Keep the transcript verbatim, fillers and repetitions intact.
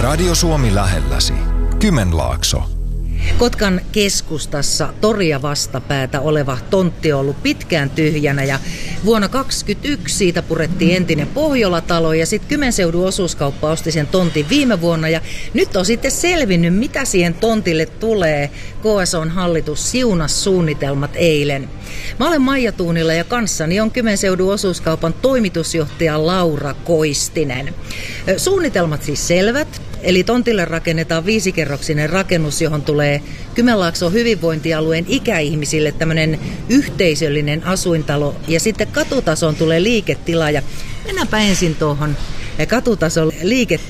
Radio Suomi lähelläsi. Kymenlaakso. Kotkan keskustassa toria vastapäätä oleva tontti on ollut pitkään tyhjänä ja vuonna kaksikymmentäyksi siitä purettiin entinen Pohjola-talo ja sitten Kymenseudun osuuskauppa osti sen tontin viime vuonna ja nyt on sitten selvinnyt, mitä siihen tontille tulee. K S O:n hallitus siunasi suunnitelmat eilen. Mä olen Maija Tuunilla ja kanssani on Kymenseudun osuuskaupan toimitusjohtaja Laura Koistinen. Suunnitelmat siis selvät. Eli tontille rakennetaan viisikerroksinen rakennus, johon tulee Kymenlaakson hyvinvointialueen ikäihmisille tämmöinen yhteisöllinen asuintalo. Ja sitten katutasoon tulee liiketila. Ja mennäänpä ensin tuohon katutason liiketilaan.